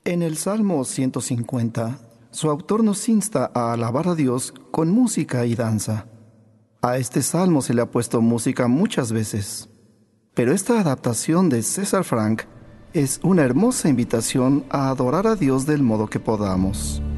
En el Salmo 150, su autor nos insta a alabar a Dios con música y danza. A este salmo se le ha puesto música muchas veces, pero esta adaptación de César Franck es una hermosa invitación a adorar a Dios del modo que podamos.